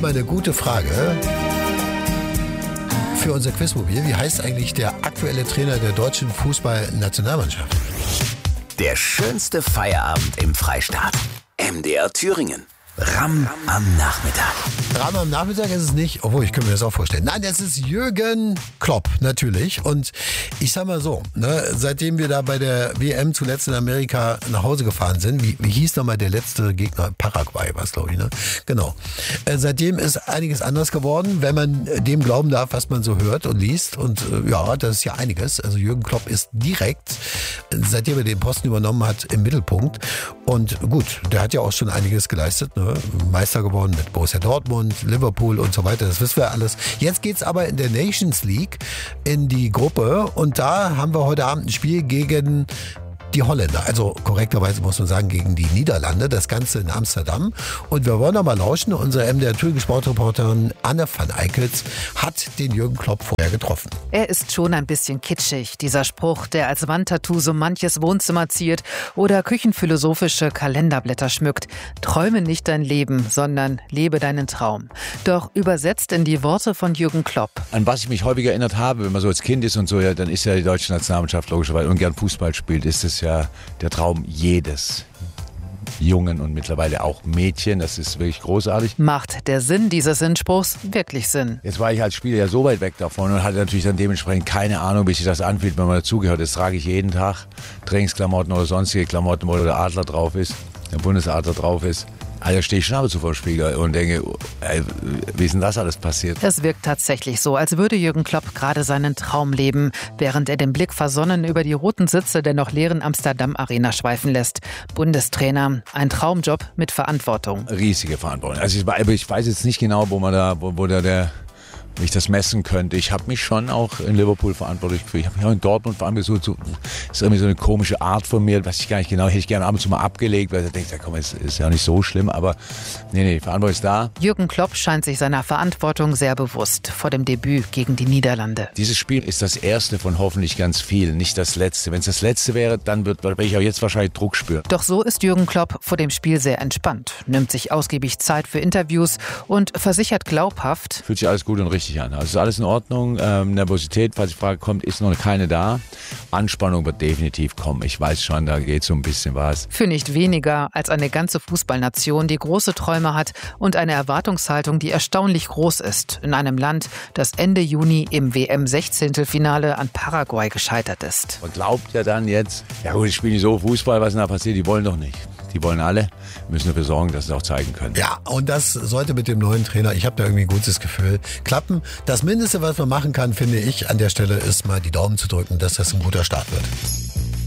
mal eine gute Frage für unser Quizmobil. Wie heißt eigentlich der aktuelle Trainer der deutschen Fußballnationalmannschaft? Der schönste Feierabend im Freistaat. MDR Thüringen. Ram am Nachmittag. Ram am Nachmittag ist es nicht, obwohl ich könnte mir das auch vorstellen. Nein, das ist Jürgen Klopp, natürlich. Und ich sag mal so, seitdem wir da bei der WM zuletzt in Amerika nach Hause gefahren sind, wie hieß nochmal der letzte Gegner? Paraguay war es, glaube ich, ne? Genau. Seitdem ist einiges anders geworden, wenn man dem glauben darf, was man so hört und liest. Und ja, das ist ja einiges. Also Jürgen Klopp ist direkt, seitdem er den Posten übernommen hat, im Mittelpunkt. Und gut, der hat ja auch schon einiges geleistet, ne? Meister geworden mit Borussia Dortmund, Liverpool und so weiter, das wissen wir alles. Jetzt geht's aber in der Nations League in die Gruppe und da haben wir heute Abend ein Spiel gegen die Holländer, also korrekterweise muss man sagen gegen die Niederlande, das Ganze in Amsterdam. Und wir wollen noch mal lauschen, unsere MDR Thüringen Sportreporterin Anne van Eickels hat den Jürgen Klopp vorher getroffen. Er ist schon ein bisschen kitschig, dieser Spruch, der als Wandtattoo so manches Wohnzimmer ziert oder küchenphilosophische Kalenderblätter schmückt. Träume nicht dein Leben, sondern lebe deinen Traum. Doch übersetzt in die Worte von Jürgen Klopp. An was ich mich häufig erinnert habe, wenn man so als Kind ist und so, ja, dann ist ja die deutsche Nationalmannschaft logischerweise und gern Fußball spielt, ist es ja der Traum jedes Jungen und mittlerweile auch Mädchen. Das ist wirklich großartig. Macht der Sinn dieses Sinnspruchs wirklich Sinn? Jetzt war ich als Spieler ja so weit weg davon und hatte natürlich dann dementsprechend keine Ahnung, wie sich das anfühlt, wenn man dazugehört. Das trage ich jeden Tag. Trainingsklamotten oder sonstige Klamotten, wo der Adler drauf ist, der Bundesadler drauf ist. Also stehe ich schon ab und zu vor dem Spiegel und denke, wie ist denn das alles passiert? Es wirkt tatsächlich so, als würde Jürgen Klopp gerade seinen Traum leben, während er den Blick versonnen über die roten Sitze der noch leeren Amsterdam Arena schweifen lässt. Bundestrainer, ein Traumjob mit Verantwortung. Riesige Verantwortung. Also ich weiß jetzt nicht genau, wie ich das messen könnte. Ich habe mich schon auch in Liverpool verantwortlich gefühlt. Ich habe mich auch in Dortmund verantwortlich. Das ist irgendwie so eine komische Art von mir, was ich gar nicht genau, hätte ich gerne ab und zu mal abgelegt, weil ich denke, komm, ist ja nicht so schlimm, aber nee, die Verantwortung ist da. Jürgen Klopp scheint sich seiner Verantwortung sehr bewusst vor dem Debüt gegen die Niederlande. Dieses Spiel ist das erste von hoffentlich ganz vielen, nicht das letzte. Wenn es das letzte wäre, dann werde ich auch jetzt wahrscheinlich Druck spüren. Doch so ist Jürgen Klopp vor dem Spiel sehr entspannt, nimmt sich ausgiebig Zeit für Interviews und versichert glaubhaft: Fühlt sich alles gut und richtig an. Also ist alles in Ordnung. Nervosität, falls die Frage kommt, ist noch keine da. Anspannung wird definitiv kommen. Ich weiß schon, da geht so ein bisschen was. Für nicht weniger als eine ganze Fußballnation, die große Träume hat und eine Erwartungshaltung, die erstaunlich groß ist. In einem Land, das Ende Juni im WM-16-Finale an Paraguay gescheitert ist. Man glaubt ja dann jetzt, ja gut, ich spiele nicht so Fußball, was denn da passiert? Die wollen doch nicht. Die wollen alle, müssen dafür sorgen, dass sie es auch zeigen können. Ja, und das sollte mit dem neuen Trainer, ich habe da irgendwie ein gutes Gefühl, klappen. Das Mindeste, was man machen kann, finde ich, an der Stelle ist mal die Daumen zu drücken, dass das ein guter Start wird.